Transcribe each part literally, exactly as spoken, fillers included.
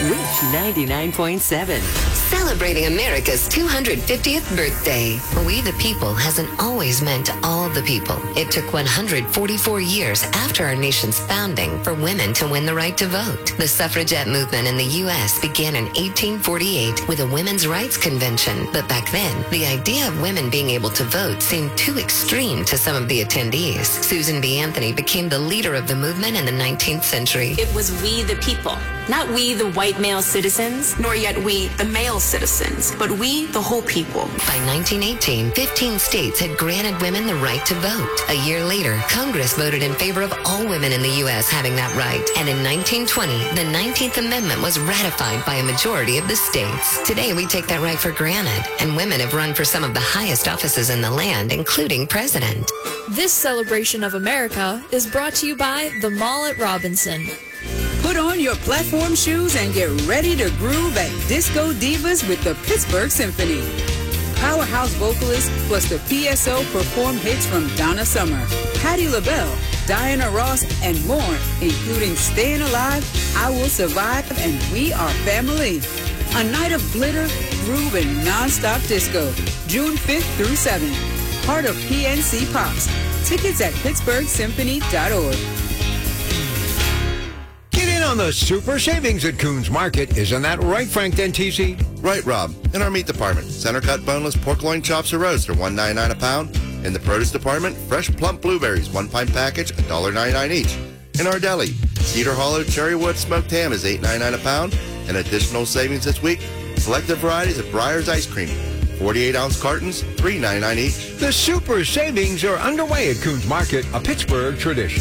Wish ninety-nine point seven. Celebrating America's two hundred fiftieth birthday. We the People hasn't always meant all the people. It took one hundred forty-four years after our nation's founding for women to win the right to vote. The suffragette movement in the U S began in eighteen forty-eight with a women's rights convention. But back then, the idea of women being able to vote seemed too extreme to some of the attendees. Susan B. Anthony became the leader of the movement in the nineteenth century. It was we the people, not we the white male citizens, nor yet we the male citizens, but we the whole people. By nineteen eighteen, fifteen states had granted women the right to vote. A year later, Congress voted in favor of all women in the U S having that right. And in nineteen twenty, the nineteenth Amendment was ratified by a majority of the states. Today, we take that right for granted, and women have run for some of the highest offices in the land, including president. This celebration of America is brought to you by The Mall at Robinson. Put on your platform shoes and get ready to groove at Disco Divas with the Pittsburgh Symphony. Powerhouse vocalists plus the P S O perform hits from Donna Summer, Patti LaBelle, Diana Ross, and more, including Staying Alive, I Will Survive, and We Are Family. A night of glitter, groove, and non-stop disco, June fifth through seventh. Part of P N C Pops. Tickets at pittsburgh symphony dot org. Get in on the super savings at Coons Market. Isn't that right, Frank Dentisi? Right, Rob. In our meat department, center cut boneless pork loin chops or roast are one dollar ninety-nine a pound. In the produce department, fresh plump blueberries, one pint package, one dollar ninety-nine each. In our deli, Cedar Hollow cherry wood smoked ham is eight dollars ninety-nine a pound. And additional savings this week, selected varieties of Breyer's ice cream, forty-eight ounce cartons, three dollars ninety-nine each. The super savings are underway at Coons Market, a Pittsburgh tradition.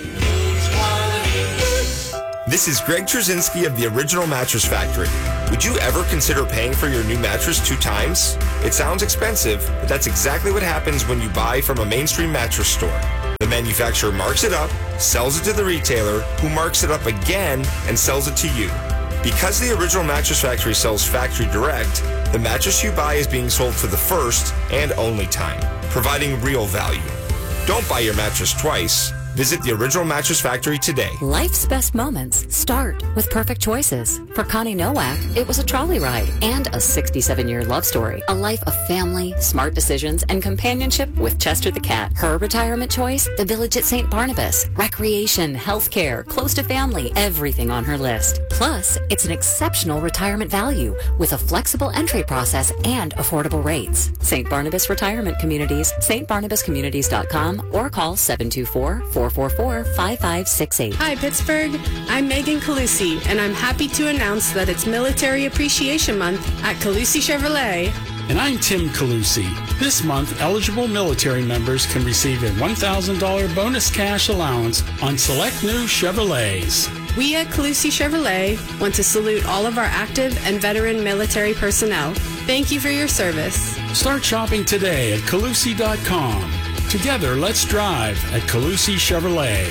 This is Greg Trzynski of the Original Mattress Factory. Would you ever consider paying for your new mattress two times? It sounds expensive, but that's exactly what happens when you buy from a mainstream mattress store. The manufacturer marks it up, sells it to the retailer, who marks it up again and sells it to you. Because the Original Mattress Factory sells factory direct, the mattress you buy is being sold for the first and only time, providing real value. Don't buy your mattress twice. Visit the Original Mattress Factory today. Life's best moments start with perfect choices. For Connie Nowak, it was a trolley ride and a sixty-seven-year love story. A life of family, smart decisions, and companionship with Chester the cat. Her retirement choice, the Village at Saint Barnabas. Recreation, healthcare, close to family, everything on her list. Plus, it's an exceptional retirement value with a flexible entry process and affordable rates. Saint Barnabas Retirement Communities, st barnabas communities dot com, or call seven two four, four four four, five five six eight. Hi, Pittsburgh. I'm Megan Calusi, and I'm happy to announce that it's Military Appreciation Month at Calusi Chevrolet. And I'm Tim Calusi. This month, eligible military members can receive a one thousand dollars bonus cash allowance on select new Chevrolets. We at Calusi Chevrolet want to salute all of our active and veteran military personnel. Thank you for your service. Start shopping today at calusi dot com. Together, let's drive at Calusi Chevrolet.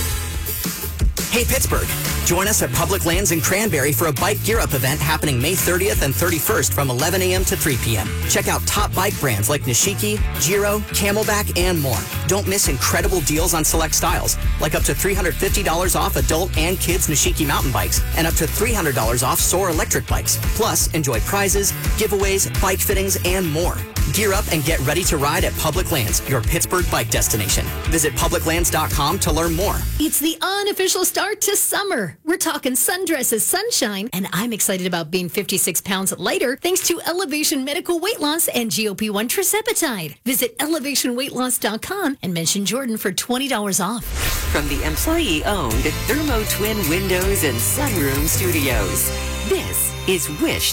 Hey, Pittsburgh. Join us at Public Lands in Cranberry for a Bike Gear Up event happening May thirtieth and thirty-first from eleven a.m. to three p.m. Check out top bike brands like Nishiki, Giro, Camelback, and more. Don't miss incredible deals on select styles, like up to three hundred fifty dollars off adult and kids Nishiki mountain bikes, and up to three hundred dollars off Soar electric bikes. Plus, enjoy prizes, giveaways, bike fittings, and more. Gear up and get ready to ride at Public Lands, your Pittsburgh bike destination. Visit public lands dot com to learn more. It's the unofficial start to summer. We're talking sundresses, sunshine, and I'm excited about being fifty-six pounds lighter thanks to Elevation Medical Weight Loss and G O P one Trizepatide. Visit elevation weight loss dot com and mention Jordan for twenty dollars off. From the employee-owned Thermo Twin Windows and Sunroom Studios, this is Wish